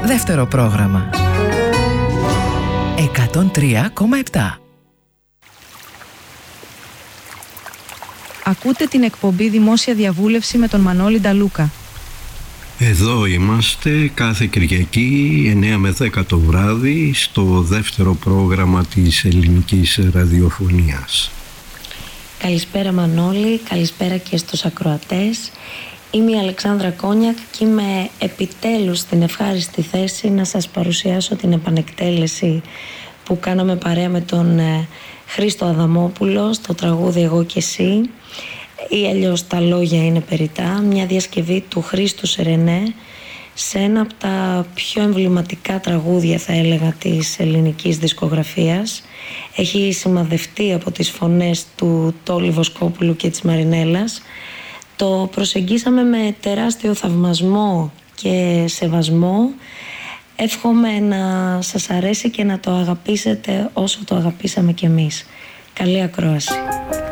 Δεύτερο πρόγραμμα 103,7. Ακούτε την εκπομπή Δημόσια Διαβούλευση με τον Μανώλη Νταλούκα. Εδώ είμαστε κάθε Κυριακή 9 με 10 το βράδυ στο δεύτερο πρόγραμμα της ελληνικής ραδιοφωνίας. Καλησπέρα Μανώλη, καλησπέρα και στους ακροατές. Είμαι η Αλεξάνδρα Κόνιακ και είμαι επιτέλους στην ευχάριστη θέση να σας παρουσιάσω την επανεκτέλεση που κάναμε παρέα με τον Χρήστο Αδαμόπουλο στο τραγούδι «Εγώ και εσύ» ή αλλιώς «Τα λόγια είναι περιττά», μια διασκευή του Χρήστου Σερενέ σε ένα από τα πιο εμβληματικά τραγούδια, θα έλεγα, της ελληνικής δισκογραφίας. Έχει σημαδευτεί από τις φωνές του Τόλι Βοσκόπουλου και της Μαρινέλας. Το προσεγγίσαμε με τεράστιο θαυμασμό και σεβασμό. Εύχομαι να σας αρέσει και να το αγαπήσετε όσο το αγαπήσαμε κι εμείς. Καλή ακρόαση.